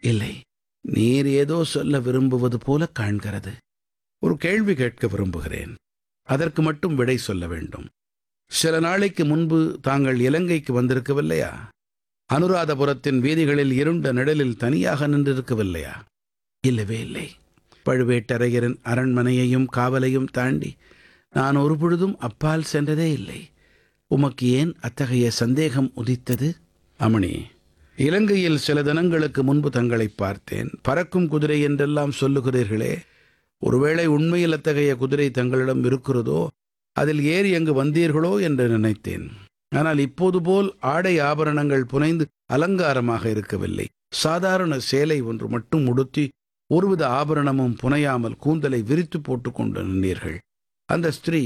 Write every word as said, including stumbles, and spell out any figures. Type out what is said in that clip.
இல்லை, நீர் ஏதோ சொல்ல விரும்புவது போல காண்கிறது. ஒரு கேள்வி கேட்க விரும்புகிறேன். அதற்கு மட்டும் விடை சொல்ல வேண்டும். சில நாளைக்கு முன்பு தாங்கள் இலங்கைக்கு வந்திருக்கவில்லையா? அனுராதபுரத்தின் வீதிகளில் இருண்ட நிழலில் தனியாக நின்றிருக்கவில்லையா? இல்லவே இல்லை. பழுவேட்டரையரின் அரண்மனையையும் காவலையும் தாண்டி நான் ஒரு பொழுதும் அப்பால் சென்றதே இல்லை. உமக்கு ஏன் அத்தகைய சந்தேகம் உதித்தது? அமணி, இலங்கையில் சில தினங்களுக்கு முன்பு தங்களை பார்த்தேன். பறக்கும் குதிரை என்றெல்லாம் சொல்லுகிறீர்களே, ஒருவேளை உண்மையில் அத்தகைய குதிரை தங்களிடம் இருக்கிறதோ, அதில் ஏறி அங்கு வந்தீர்களோ என்று நினைத்தேன். ஆனால் இப்போது போல் ஆடை ஆபரணங்கள் புனைந்து அலங்காரமாக இருக்கவில்லை. சாதாரண சேலை ஒன்று மட்டும் உடுத்தி ஒருவித ஆபரணமும் புனையாமல் கூந்தலை விரித்து போட்டுக் கொண்டு நின்றீர்கள். அந்த ஸ்திரீ